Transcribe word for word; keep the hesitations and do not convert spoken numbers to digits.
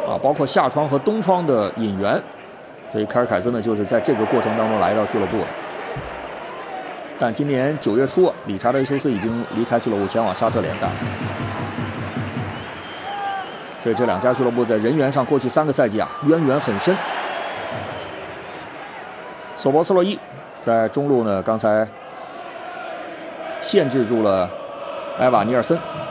啊，包括夏窗和冬窗的引援，所以凯尔凯斯呢就是在这个过程当中来到俱乐部的。但今年九月初，理查德·休斯已经离开俱乐部，前往沙特联赛。所以这两家俱乐部在人员上，过去三个赛季啊渊源很深。索博斯洛伊在中路呢，刚才限制住了埃瓦尼尔森。